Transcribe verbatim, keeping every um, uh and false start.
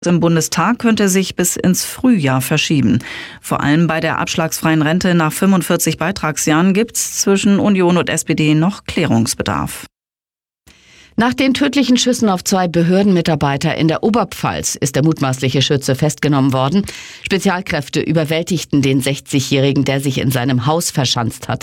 im Bundestag könnte sich bis ins Frühjahr verschieben. Vor allem bei der abschlagsfreien Rente nach fünfundvierzig Beitragsjahren gibt es zwischen Union und S P D noch Klärungsbedarf. Nach den tödlichen Schüssen auf zwei Behördenmitarbeiter in der Oberpfalz ist der mutmaßliche Schütze festgenommen worden. Spezialkräfte überwältigten den sechzigjährigen, der sich in seinem Haus verschanzt hatte.